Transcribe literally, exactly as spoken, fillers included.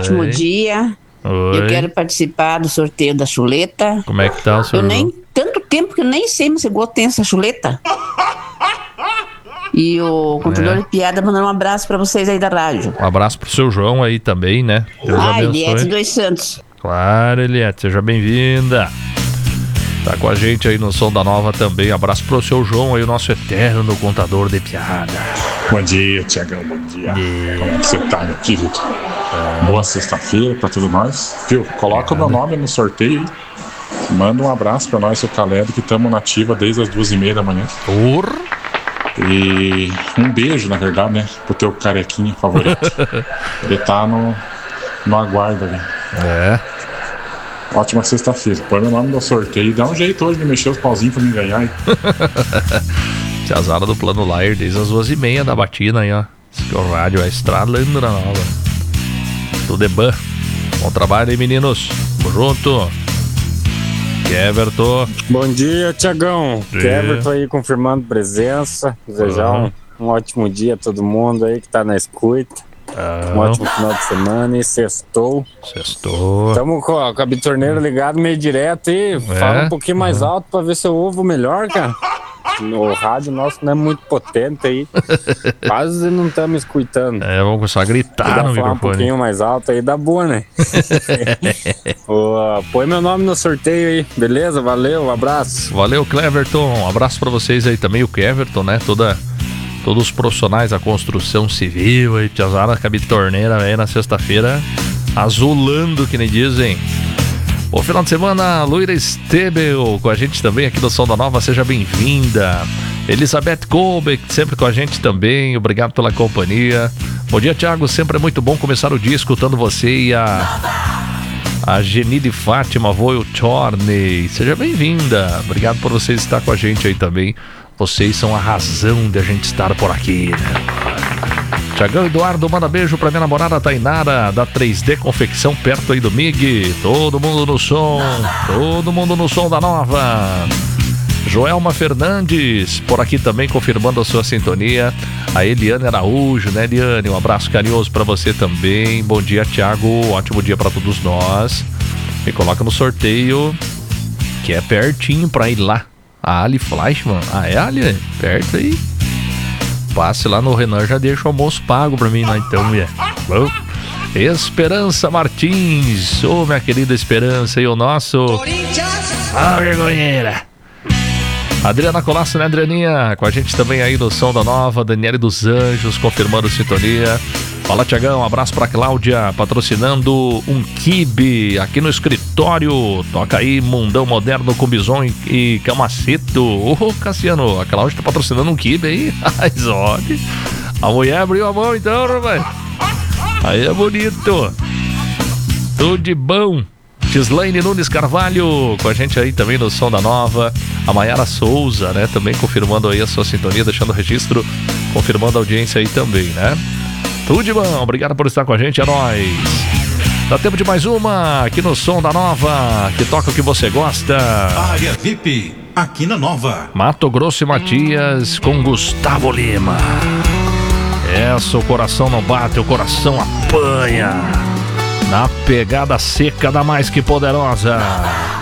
ótimo Oi. dia. Oi. Eu quero participar do sorteio da chuleta. Como é que tá o seu Eu João? nem, tanto tempo que eu nem sei, mas você tem essa chuleta. E o contador É. de piada mandando um abraço pra vocês aí da rádio. Um abraço pro seu João aí também, né? Deus Ah, abençoe. Eliette dos Santos. Claro, Eliette, seja bem-vinda. Tá com a gente aí no Som da Nova também. Abraço pro seu João aí, o nosso eterno contador de piada. Bom dia, Tiagão, bom dia. Yeah. Como é que você tá, meu querido? É. Boa sexta-feira pra todos nós. Viu, coloca o meu nome no sorteio aí. Manda um abraço pra nós, seu Caleb, que estamos na ativa desde as duas e meia da manhã. Porra! E um beijo, na verdade, né, pro teu carequinha favorito. Ele tá no, no aguardo ali. É. Ótima sexta-feira. Põe meu nome no sorteio e dá um jeito hoje de mexer os pauzinhos pra me ganhar. Tiazada do Plano Lair desde as duas e meia da batina aí, ó. Que o rádio é estralando na nova. Tudo é bom. Bom trabalho aí, meninos. Tamo junto. Keverton. Bom dia, Tiagão. Keverton aí confirmando presença. Desejar uhum. um, um ótimo dia a todo mundo aí que tá na escuta. Um ótimo final de semana e sextou. Sextou. Tamo com a, com a bitorneira ligada meio direto aí. É? Fala um pouquinho mais uhum. alto pra ver se eu ouvo melhor, cara. O rádio nosso não é muito potente aí. Quase não estamos escutando. É, vamos começar a gritar no microfone. Um pouquinho mais alto aí, dá boa, né? oh, põe meu nome no sorteio aí, beleza? Valeu, um abraço. Valeu, Cleverton. Um abraço pra vocês aí também, o Keverton, né? Toda... Todos os profissionais da construção civil aí, tiazada, com a bitorneira aí na sexta-feira, azulando, que nem dizem. Bom final de semana, Luíra Estebel com a gente também aqui do Som da Nova, seja bem-vinda. Elizabeth Colbeck, sempre com a gente também, obrigado pela companhia. Bom dia, Thiago, sempre é muito bom começar o dia escutando você e a... A Genide Fátima Voio Chorney, seja bem-vinda. Obrigado por vocês estar com a gente aí também. Vocês são a razão de a gente estar por aqui, né? Tiagão Eduardo, manda beijo pra minha namorada Tainara, da três D Confecção, perto aí do M I G. Todo mundo no som, todo mundo no som da Nova. Joelma Fernandes, por aqui também confirmando a sua sintonia. A Eliane Araújo, né, Eliane? Um abraço carinhoso pra você também. Bom dia, Thiago. Ótimo dia pra todos nós. Me coloca no sorteio, que é pertinho pra ir lá. A Ali Fleischmann. Ah, é, Ali? Perto aí. Passe lá no Renan, já deixa o almoço pago pra mim lá então, mulher. Bom. Esperança Martins. Ô, oh, minha querida Esperança, e o nosso... Ah, vergonheira. Adriana Colasso, né, Adrianinha? Com a gente também aí no Som da Nova. Daniele dos Anjos, confirmando sintonia. Fala, Tiagão, um abraço pra Cláudia, patrocinando um quibe aqui no escritório. Toca aí, Mundão Moderno com Bison e Camacito. Ô, oh, Cassiano, a Cláudia tá patrocinando um quibe aí. Mas olha, a mulher abriu a mão então, rapaz. Aí é bonito. Tudo de bom. Gislaine Nunes Carvalho, com a gente aí também no Som da Nova. A Maiara Souza, né, também confirmando aí a sua sintonia, deixando o registro, confirmando a audiência aí também, né? Tudo de bom, obrigado por estar com a gente, é nóis. Dá tempo de mais uma aqui no Som da Nova, que toca o que você gosta. Área V I P, aqui na Nova. Mato Grosso e Matias com Gustavo Lima. Essa, o coração não bate, o coração apanha. Na pegada seca da Mais Que Poderosa.